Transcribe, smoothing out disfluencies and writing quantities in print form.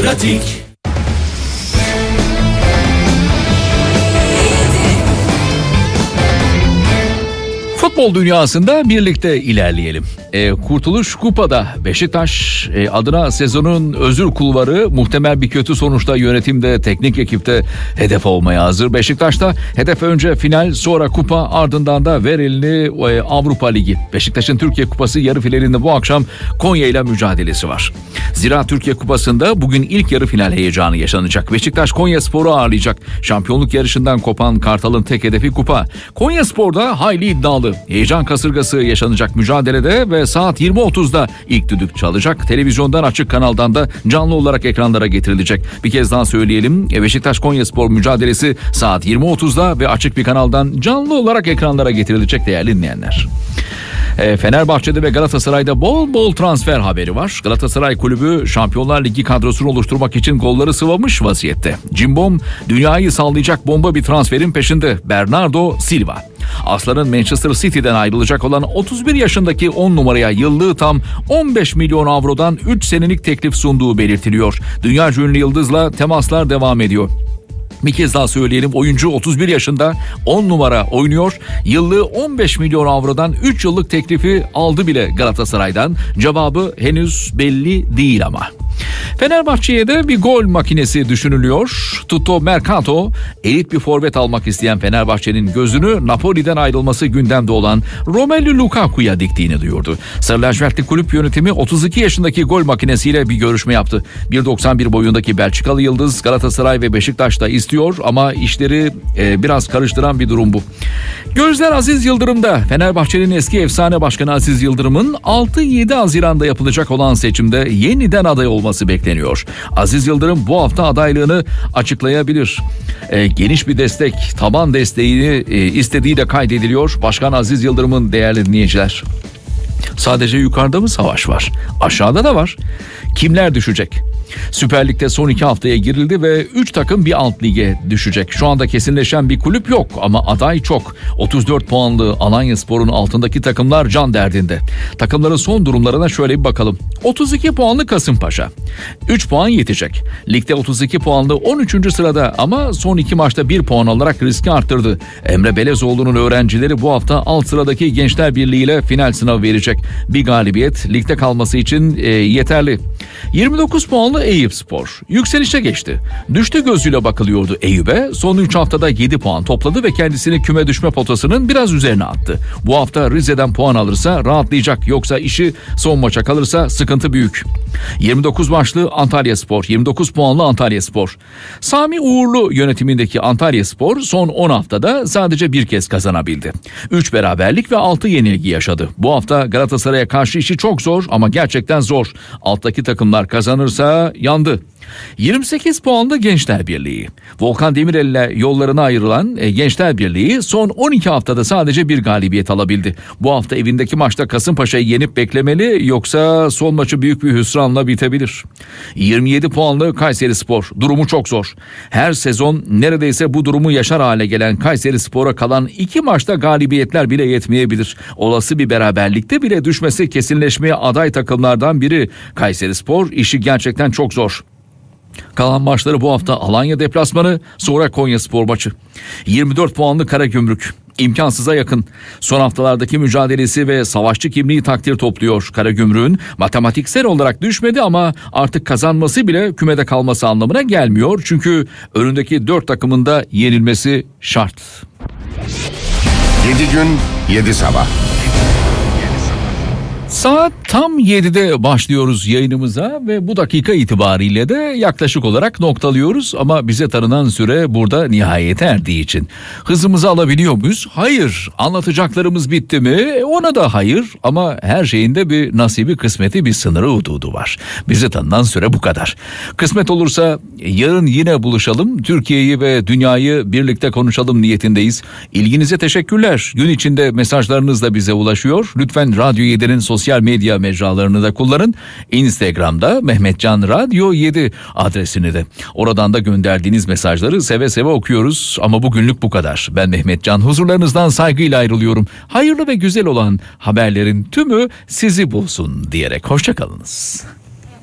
Pratik. Futbol dünyasında birlikte ilerleyelim. Kurtuluş Kupa'da Beşiktaş adına sezonun özür kulvarı muhtemel bir kötü sonuçta yönetimde, teknik ekipte hedef olmaya hazır. Beşiktaş'ta hedef önce final, sonra kupa, ardından da ver elini Avrupa Ligi. Beşiktaş'ın Türkiye Kupası yarı finalinde bu akşam Konya ile mücadelesi var. Zira Türkiye Kupası'nda bugün ilk yarı final heyecanı yaşanacak. Beşiktaş Konyaspor'u ağırlayacak. Şampiyonluk yarışından kopan Kartal'ın tek hedefi kupa. Konyaspor'da hayli iddialı. Heyecan kasırgası yaşanacak mücadelede ve saat 20.30'da ilk düdük çalacak. Televizyondan, açık kanaldan da canlı olarak ekranlara getirilecek. Bir kez daha söyleyelim. Beşiktaş Konyaspor mücadelesi saat 20.30'da ve açık bir kanaldan canlı olarak ekranlara getirilecek değerli dinleyenler. Fenerbahçe'de ve Galatasaray'da bol bol transfer haberi var. Galatasaray Kulübü Şampiyonlar Ligi kadrosunu oluşturmak için golları sıvamış vaziyette. Cimbom dünyayı sallayacak bomba bir transferin peşinde. Bernardo Silva. Aslan'ın Manchester City'den ayrılacak olan 31 yaşındaki 10 numaraya yıllığı tam 15 milyon avrodan 3 senelik teklif sunduğu belirtiliyor. Dünyaca ünlü yıldızla temaslar devam ediyor. Bir kez daha söyleyelim, oyuncu 31 yaşında, 10 numara oynuyor. Yıllığı 15 milyon avrodan 3 yıllık teklifi aldı bile Galatasaray'dan. Cevabı henüz belli değil ama. Fenerbahçe'ye de bir gol makinesi düşünülüyor. Tutto Mercato, elit bir forvet almak isteyen Fenerbahçe'nin gözünü Napoli'den ayrılması gündemde olan Romelu Lukaku'ya diktiğini duyurdu. Sarı lacivertli kulüp yönetimi 32 yaşındaki gol makinesiyle bir görüşme yaptı. 1.91 boyundaki Belçikalı yıldız Galatasaray ve Beşiktaş'ta istiyor ama işleri biraz karıştıran bir durum bu. Gözler Aziz Yıldırım'da. Fenerbahçe'nin eski efsane başkanı Aziz Yıldırım'ın 6-7 Haziran'da yapılacak olan seçimde yeniden aday olması bekleniyor. Aziz Yıldırım bu hafta adaylığını açıklayabilir. Geniş bir destek, taban desteğini istediği de kaydediliyor. Başkan Aziz Yıldırım'ın değerli dinleyiciler. Sadece yukarıda mı savaş var? Aşağıda da var. Kimler düşecek? Süper Lig'de son 2 haftaya girildi ve 3 takım bir alt lige düşecek. Şu anda kesinleşen bir kulüp yok ama aday çok. 34 puanlı Alanyaspor'un altındaki takımlar can derdinde. Takımların son durumlarına şöyle bir bakalım. 32 puanlı Kasımpaşa. 3 puan yetecek. Ligde 32 puanlı 13. sırada ama son 2 maçta 1 puan alarak riski arttırdı. Emre Belezoğlu'nun öğrencileri bu hafta alt sıradaki Gençler Birliği ile final sınavı verecek. Bir galibiyet ligde kalması için yeterli. 29 puanlı Eyüpspor yükselişe geçti. Düştü gözüyle bakılıyordu Eyüp'e. Son 3 haftada 7 puan topladı ve kendisini küme düşme potasının biraz üzerine attı. Bu hafta Rize'den puan alırsa rahatlayacak. Yoksa işi son maça kalırsa sıkıntı büyük. 29 maçlı Antalyaspor, 29 puanlı Antalyaspor. Sami Uğurlu yönetimindeki Antalyaspor son 10 haftada sadece bir kez kazanabildi. 3 beraberlik ve 6 yenilgi yaşadı. Bu hafta Galatasaray'a karşı işi çok zor ama gerçekten zor. Alttaki takımlar kazanırsa yandı. 28 puanlı Gençler Birliği. Volkan Demirel ile yollarına ayrılan Gençler Birliği son 12 haftada sadece bir galibiyet alabildi. Bu hafta evindeki maçta Kasımpaşa'yı yenip beklemeli, yoksa son maçı büyük bir hüsranla bitebilir. 27 puanlı Kayserispor. Durumu çok zor. Her sezon neredeyse bu durumu yaşar hale gelen Kayserispor'a kalan 2 maçta galibiyetler bile yetmeyebilir. Olası bir beraberlikte bile düşmesi kesinleşmeye aday takımlardan biri. Kayserispor işi gerçekten çok zor. Kalan maçları bu hafta Alanya deplasmanı, sonra Konyaspor maçı. 24 puanlı Karagümrük. İmkansıza yakın. Son haftalardaki mücadelesi ve savaşçı kimliği takdir topluyor. Karagümrük'ün matematiksel olarak düşmedi ama artık kazanması bile kümede kalması anlamına gelmiyor. Çünkü önündeki 4 takımın da yenilmesi şart. 7 gün 7 sabah. Saat tam 7'de başlıyoruz yayınımıza ve bu dakika itibariyle de yaklaşık olarak noktalıyoruz ama bize tanınan süre burada nihayete erdiği için. Hızımızı alabiliyor muyuz? Hayır. Anlatacaklarımız bitti mi? Ona da hayır ama her şeyin de bir nasibi, kısmeti, bir sınırı, hududu var. Bize tanınan süre bu kadar. Kısmet olursa yarın yine buluşalım. Türkiye'yi ve dünyayı birlikte konuşalım niyetindeyiz. İlginize teşekkürler. Gün içinde mesajlarınız da bize ulaşıyor. Lütfen Radyo 7'nin sosyal medya mecralarını da kullanın. Instagram'da Mehmetcan Radyo 7 adresini de. Oradan da gönderdiğiniz mesajları seve seve okuyoruz. Ama bugünlük bu kadar. Ben Mehmetcan, huzurlarınızdan saygıyla ayrılıyorum. Hayırlı ve güzel olan haberlerin tümü sizi bulsun diyerek hoşça kalınız.